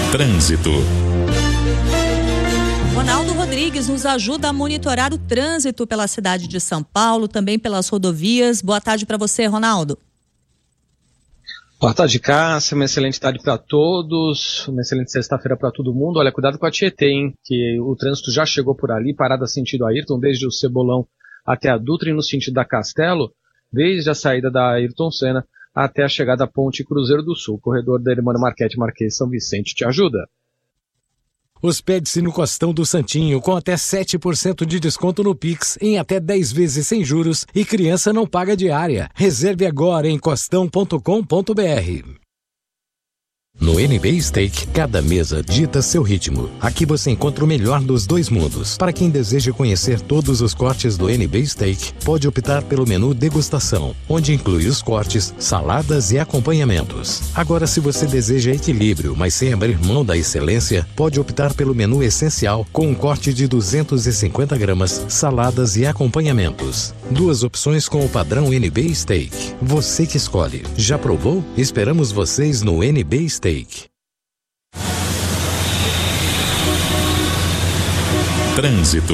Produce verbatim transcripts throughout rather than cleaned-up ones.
Trânsito. Ronaldo Rodrigues nos ajuda a monitorar o trânsito pela cidade de São Paulo, também pelas rodovias. Boa tarde para você, Ronaldo. Boa tarde, Cássia. Uma excelente tarde para todos. Uma excelente sexta-feira para todo mundo. Olha, cuidado com a Tietê, hein? Que o trânsito já chegou por ali, parada sentido Ayrton, desde o Cebolão até a Dutra e no sentido da Castelo, desde a saída da Ayrton Senna até a chegada à Ponte Cruzeiro do Sul. Corredor da Hermano Marquete Marquês São Vicente te ajuda. Hospede-se no Costão do Santinho com até sete por cento de desconto no Pix em até dez vezes sem juros e criança não paga diária. Reserve agora em costão ponto com ponto br. No N B Steak, cada mesa dita seu ritmo. Aqui você encontra o melhor dos dois mundos. Para quem deseja conhecer todos os cortes do N B Steak, pode optar pelo menu degustação, onde inclui os cortes, saladas e acompanhamentos. Agora, se você deseja equilíbrio, mas sem abrir mão da excelência, pode optar pelo menu essencial, com um corte de duzentas e cinquenta gramas, saladas e acompanhamentos. Duas opções com o padrão N B Steak. Você que escolhe. Já provou? Esperamos vocês no N B Steak. Trânsito.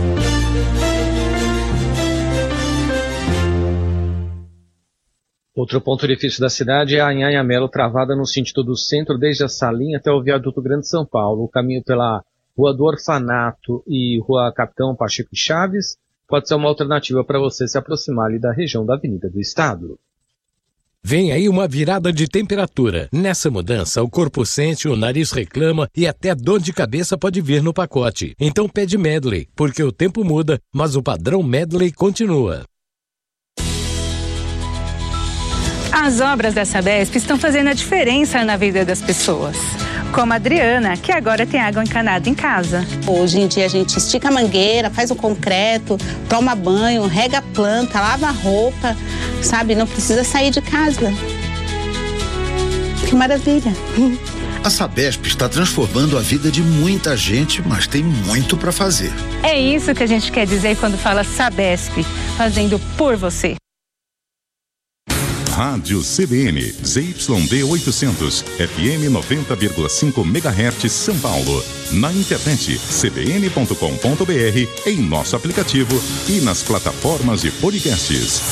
Outro ponto difícil da cidade é a Anhanha-Melo, travada no sentido do centro, desde a Salinha até o Viaduto Grande São Paulo. O caminho pela Rua do Orfanato e Rua Capitão Pacheco e Chaves pode ser uma alternativa para você se aproximar ali da região da Avenida do Estado. Vem aí uma virada de temperatura. Nessa mudança, o corpo sente, o nariz reclama e até dor de cabeça pode vir no pacote. Então pede Medley, porque o tempo muda, mas o padrão Medley continua. As obras da Sabesp estão fazendo a diferença na vida das pessoas. Como a Adriana, que agora tem água encanada em casa. Hoje em dia a gente estica a mangueira, faz o concreto, toma banho, rega a planta, lava a roupa, sabe? Não precisa sair de casa. Que maravilha! A Sabesp está transformando a vida de muita gente, mas tem muito para fazer. É isso que a gente quer dizer quando fala Sabesp, fazendo por você. Rádio C B N, Z Y D oitocentos, F M noventa vírgula cinco megahertz São Paulo. Na internet, c b n ponto com ponto b r, em nosso aplicativo e nas plataformas de podcasts.